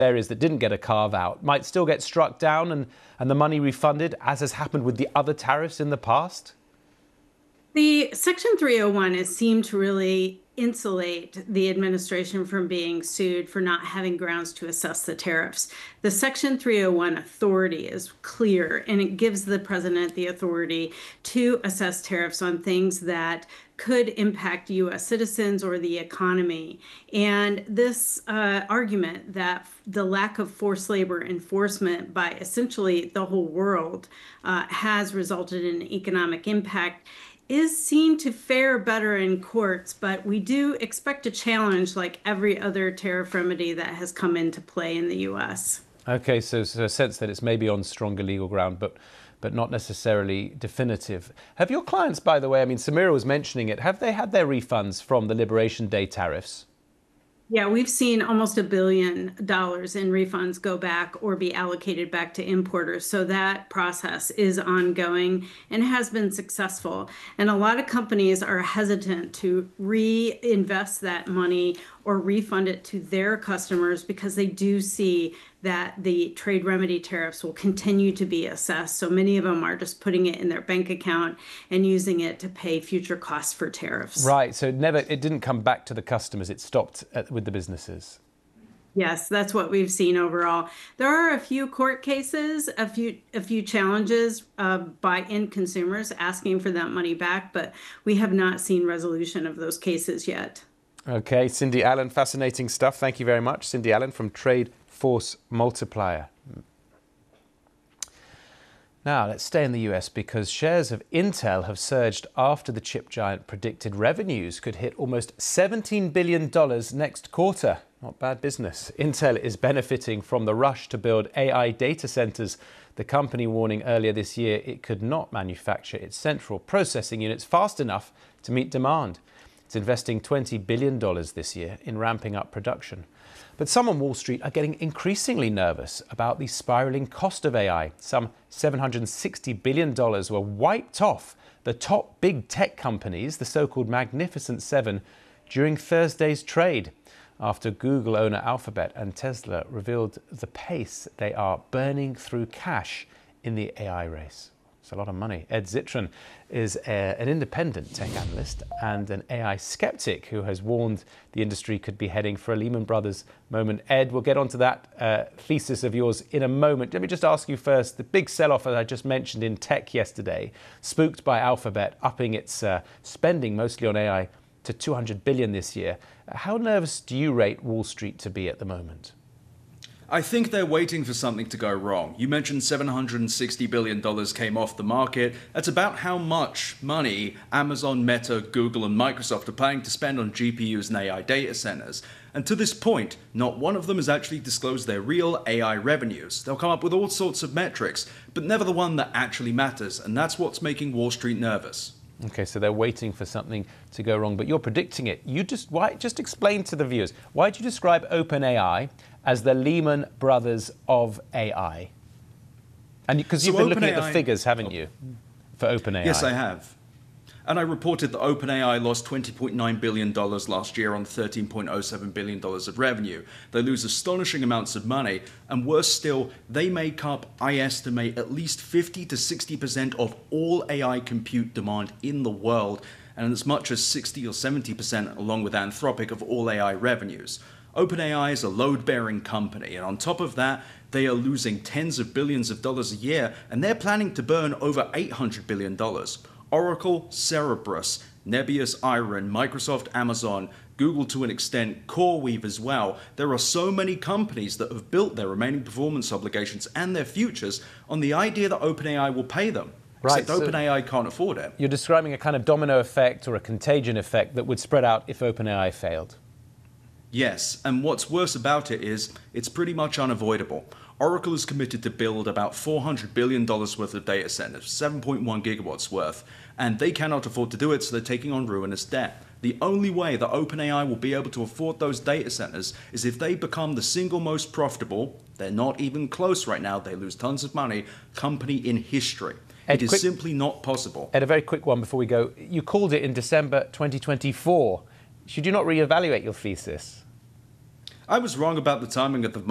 areas that didn't get a carve-out might still get struck down and the money refunded, as has happened with the other tariffs in the past? The Section 301 has seemed to really insulate the administration from being sued for not having grounds to assess the tariffs. The Section 301 authority is clear, and it gives the president the authority to assess tariffs on things that could impact U.S. citizens or the economy. And this argument that the lack of forced labor enforcement by essentially the whole world has resulted in economic impact is seen to fare better in courts, but we do expect a challenge like every other tariff remedy that has come into play in the U.S. Okay, so a sense that it's maybe on stronger legal ground, but not necessarily definitive. Have your clients, by the way, I mean, Samira was mentioning it, have they had their refunds from the Liberation Day tariffs? Yeah, we've seen almost $1 billion in refunds go back or be allocated back to importers. So that process is ongoing and has been successful. And a lot of companies are hesitant to reinvest that money or refund it to their customers because they do see that the trade remedy tariffs will continue to be assessed. So many of them are just putting it in their bank account and using it to pay future costs for tariffs. Right, so it didn't come back to the customers, it stopped with the businesses. Yes, that's what we've seen overall. There are a few court cases, a few challenges by end consumers asking for that money back, but we have not seen resolution of those cases yet. Okay, Cindy Allen, fascinating stuff. Thank you very much. Cindy Allen from Trade Force Multiplier. Now, let's stay in the US because shares of Intel have surged after the chip giant predicted revenues could hit almost $17 billion next quarter. Not bad business. Intel is benefiting from the rush to build AI data centers. The company warning earlier this year it could not manufacture its central processing units fast enough to meet demand. It's investing $20 billion this year in ramping up production. But some on Wall Street are getting increasingly nervous about the spiraling cost of AI. Some $760 billion were wiped off the top big tech companies, the so-called Magnificent Seven, during Thursday's trade, after Google owner Alphabet and Tesla revealed the pace they are burning through cash in the AI race. It's a lot of money. Ed Zitron is an independent tech analyst and an AI skeptic who has warned the industry could be heading for a Lehman Brothers moment. Ed, we'll get onto that thesis of yours in a moment. Let me just ask you first, the big sell-off that I just mentioned in tech yesterday, spooked by Alphabet upping its spending mostly on AI to $200 billion this year. How nervous do you rate Wall Street to be at the moment? I think they're waiting for something to go wrong. You mentioned $760 billion came off the market. That's about how much money Amazon, Meta, Google, and Microsoft are planning to spend on GPUs and AI data centers. And to this point, not one of them has actually disclosed their real AI revenues. They'll come up with all sorts of metrics, but never the one that actually matters, and that's what's making Wall Street nervous. Okay, so they're waiting for something to go wrong, but you're predicting it. Just explain to the viewers, why do you describe OpenAI as the Lehman Brothers of AI? And because you've been looking at the figures, haven't you, for OpenAI? Yes, I have. And I reported that OpenAI lost $20.9 billion last year on $13.07 billion of revenue. They lose astonishing amounts of money, and worse still, they make up, I estimate, at least 50 to 60% of all AI compute demand in the world, and as much as 60 or 70% along with Anthropic of all AI revenues. OpenAI is a load-bearing company, and on top of that, they are losing tens of billions of dollars a year, and they're planning to burn over $800 billion. Oracle, Cerebras, Nebius, Iron, Microsoft, Amazon, Google to an extent, CoreWeave as well. There are so many companies that have built their remaining performance obligations and their futures on the idea that OpenAI will pay them. Right, except OpenAI can't afford it. You're describing a kind of domino effect or a contagion effect that would spread out if OpenAI failed. Yes, and what's worse about it is it's pretty much unavoidable. Oracle is committed to build about $400 billion worth of data centers, 7.1 gigawatts worth, and they cannot afford to do it, so they're taking on ruinous debt. The only way that OpenAI will be able to afford those data centers is if they become the single most profitable, they're not even close right now, they lose tons of money, company in history. It is simply not possible. Ed, a very quick one before we go. You called it in December 2024. Should you not reevaluate your thesis? I was wrong about the timing of the